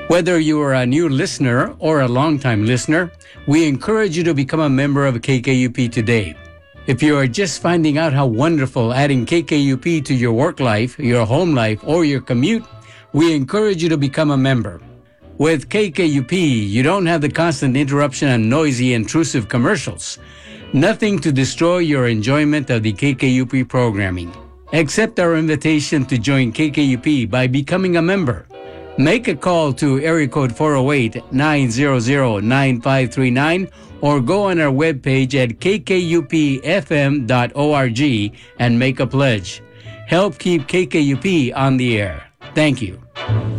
Whether you are a new listener or a longtime listener, we encourage you to become a member of KKUP today. If you are just finding out how wonderful adding KKUP to your work life, your home life, or your commute, we encourage you to become a member. With KKUP, you don't have the constant interruption and noisy, intrusive commercials. Nothing to destroy your enjoyment of the KKUP programming. Accept our invitation to join KKUP by becoming a member. Make a call to area code 408-900-9539 or go on our webpage at kkupfm.org and make a pledge. Help keep KKUP on the air. Thank you.